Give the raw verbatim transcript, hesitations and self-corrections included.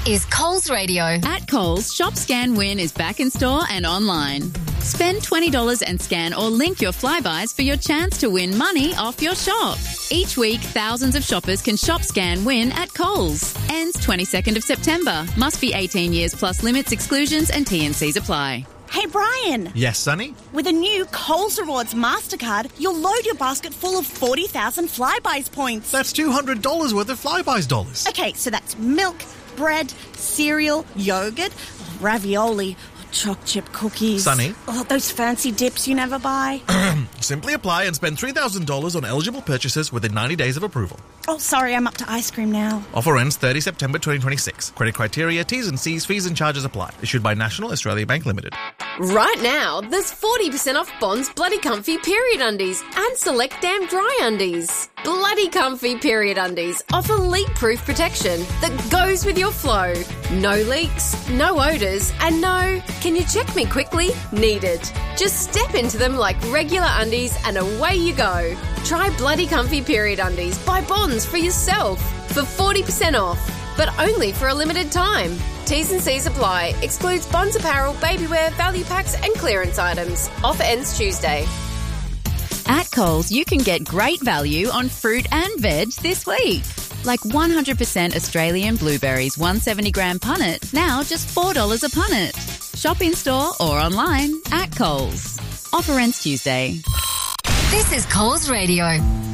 is Coles Radio. At Coles, Shop Scan Win is back in store and online. Spend twenty dollars and scan or link your Flybuys for your chance to win money off your shop. Each week, thousands of shoppers can Shop Scan Win at Coles. Ends twenty-second of September. Must be eighteen years plus limits, exclusions and T and Cs apply. Hey, Brian. Yes, Sonny? With a new Coles Rewards MasterCard, you'll load your basket full of forty thousand Flybuys points. That's two hundred dollars worth of Flybuys dollars. Okay, so that's milk, bread, cereal, yogurt, ravioli, choc chip cookies. Sonny? Oh, those fancy dips you never buy. Simply apply and spend three thousand dollars on eligible purchases within ninety days of approval. Oh, sorry, I'm up to ice cream now. Offer ends thirtieth of September twenty twenty-six. Credit criteria, T's and C's, fees and charges apply. Issued by National Australia Bank Limited. Right now, there's forty percent off Bond's Bloody Comfy period undies and select damn dry undies. Bloody Comfy period undies offer leak-proof protection that goes with your flow. No leaks, no odours, and no, can you check me quickly, needed. Just step into them like regular undies and away you go. Try Bloody Comfy period undies by Bonds for yourself for forty percent off, but only for a limited time. T's and C's apply. Excludes Bonds apparel, babywear, value packs and clearance items. Offer ends Tuesday. At Coles, you can get great value on fruit and veg this week. Like one hundred percent Australian blueberries, one hundred seventy gram punnet, now just four dollars a punnet. Shop in store or online at Coles. Offer ends Tuesday. This is Coles Radio.